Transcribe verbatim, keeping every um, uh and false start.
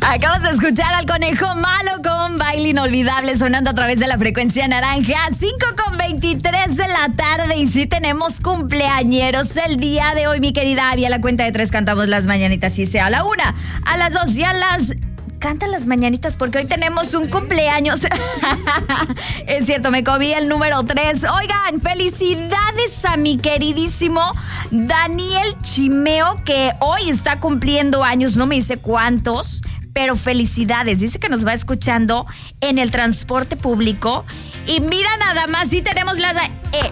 Acabas de escuchar al Conejo Malo con Baile Inolvidable sonando a través de la frecuencia naranja. cinco con veintitrés de la tarde y sí tenemos cumpleañeros el día de hoy, mi querida Abby. A la cuenta de tres cantamos las mañanitas y sea a la una, a las dos y a las... Canta las mañanitas porque hoy tenemos un cumpleaños. Es cierto, me comí el número tres. Oigan, felicidades a mi queridísimo Daniel Chimeo, que hoy está cumpliendo años, no me dice cuántos, pero felicidades. Dice que nos va escuchando en el transporte público. Y mira nada más, sí tenemos las... Eh,